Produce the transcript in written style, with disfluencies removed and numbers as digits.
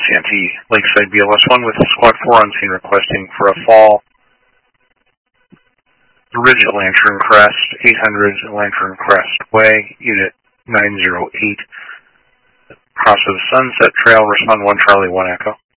Santee, Lakeside BLS 1 with Squad 4 on scene requesting for a fall. The Ridge at Lantern Crest, 800 Lantern Crest Way, Unit 908. Cross of the Sunset Trail, respond 1 Charlie 1 Echo.